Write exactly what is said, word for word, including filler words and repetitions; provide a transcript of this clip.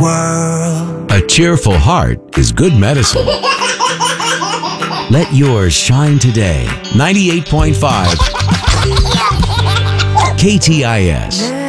world. A cheerful heart is good medicine. Let yours shine today. ninety-eight point five K T I S.